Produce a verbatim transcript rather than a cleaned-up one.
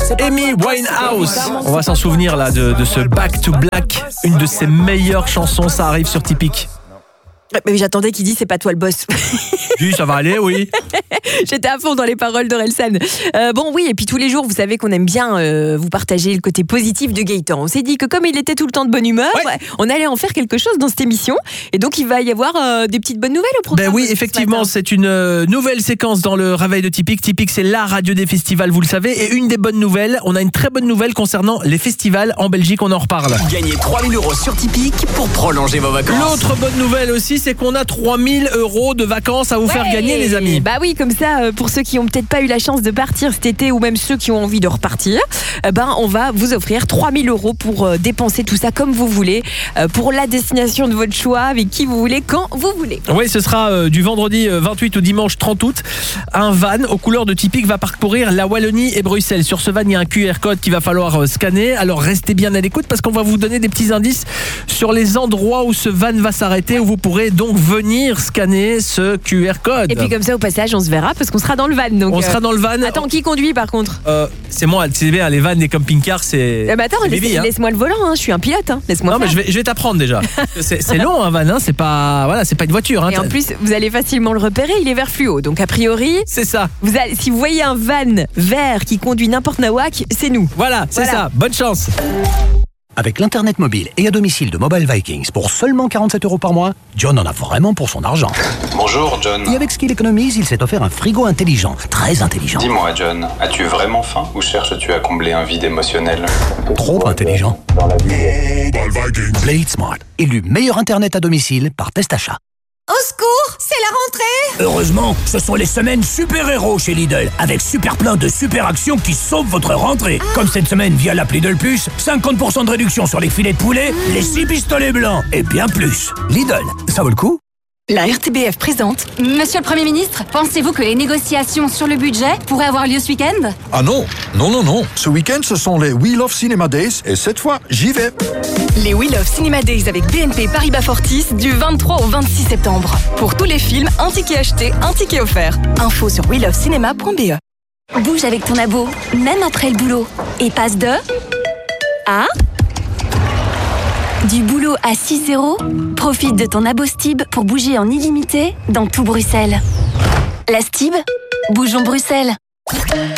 Amy Winehouse. On va s'en souvenir là de, de ce Back to Black, une de ses meilleures chansons. Ça arrive sur Tipeee. Mais j'attendais qu'il dise c'est pas toi le boss. Oui, ça va aller, oui. J'étais à fond dans les paroles d'Orelsan. Euh, bon, oui, et puis tous les jours, vous savez qu'on aime bien euh, vous partager le côté positif de Gaëtan. On s'est dit que comme il était tout le temps de bonne humeur, ouais. on allait en faire quelque chose dans cette émission. Et donc, il va y avoir euh, des petites bonnes nouvelles au programme. Ben oui, effectivement, c'est une euh, nouvelle séquence dans le réveil de Tipeee. Tipeee, c'est la radio des festivals, vous le savez. Et une des bonnes nouvelles, on a une très bonne nouvelle concernant les festivals en Belgique. On en reparle. Gagnez trois mille euros sur Tipeee pour prolonger vos vacances. L'autre bonne nouvelle aussi, c'est qu'on a trois mille euros de vacances à vous ouais. faire gagner, les amis. Bah oui, comme ça, pour ceux qui ont peut-être pas eu la chance de partir cet été ou même ceux qui ont envie de repartir, ben on va vous offrir trois mille euros pour dépenser tout ça comme vous voulez, pour la destination de votre choix, avec qui vous voulez, quand vous voulez. Oui, ce sera du vendredi vingt-huit au dimanche trente août. Un van aux couleurs de Tipeee va parcourir la Wallonie et Bruxelles. Sur ce van, il y a un Q R code qu'il va falloir scanner. Alors restez bien à l'écoute parce qu'on va vous donner des petits indices sur les endroits où ce van va s'arrêter, où vous pourrez donc venir scanner ce Q R code. Et puis comme ça, au passage, on se verra parce qu'on sera dans le van. Donc, on euh... sera dans le van. Attends, qui conduit par contre euh, C'est moi, c'est bien, les vannes, les camping-cars, c'est. Eh bah attends, c'est laisse, Bibi, hein. laisse-moi le volant, hein. Je suis un pilote. Hein. Laisse-moi non, faire. mais je vais, je vais t'apprendre déjà. c'est, c'est long, un van, hein. C'est pas, voilà, c'est pas une voiture. Hein. Et en plus, vous allez facilement le repérer, il est vert fluo. Donc a priori, c'est ça. Vous allez, si vous voyez un van vert qui conduit n'importe nawak, c'est nous. Voilà, c'est voilà. ça. Bonne chance. Avec l'internet mobile et à domicile de Mobile Vikings pour seulement quarante-sept euros par mois, John en a vraiment pour son argent. Bonjour John. Et avec ce qu'il économise, il s'est offert un frigo intelligent, très intelligent. Dis-moi John, as-tu vraiment faim ou cherches-tu à combler un vide émotionnel? Trop intelligent. Blade Smart, élu meilleur internet à domicile par Test Achat. Au secours, c'est la rentrée! Heureusement, ce sont les semaines super-héros chez Lidl, avec super plein de super actions qui sauvent votre rentrée. Ah. Comme cette semaine via l'app Lidl Plus, cinquante pour cent de réduction sur les filets de poulet, mmh. les six pistolets blancs et bien plus. Lidl, ça vaut le coup? La R T B F présente. Monsieur le Premier ministre, pensez-vous que les négociations sur le budget pourraient avoir lieu ce week-end? Ah non, non, non, non. Ce week-end, ce sont les We Love Cinema Days et cette fois, j'y vais. Les We Love Cinema Days avec B N P Paribas Fortis du vingt-trois au vingt-six septembre. Pour tous les films, un ticket acheté, un ticket offert. Info sur we love cinema point b e. Bouge avec ton abo, même après le boulot. Et passe de... à... Du boulot à six euros, profite de ton abo Stib pour bouger en illimité dans tout Bruxelles. La Stib, bougeons Bruxelles.